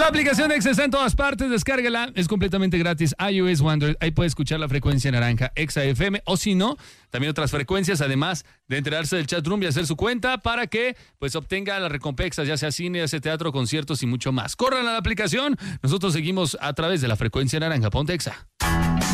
La aplicación de Exa está en todas partes, descárgala, es completamente gratis, iOS o Android, ahí puede escuchar la frecuencia naranja Exa FM, o si no, también otras frecuencias, además de enterarse del chat room y hacer su cuenta para que pues obtenga las recompensas, ya sea cine, ya sea teatro, conciertos y mucho más. Corran a la aplicación, nosotros seguimos a través de la frecuencia naranja, ponte Exa.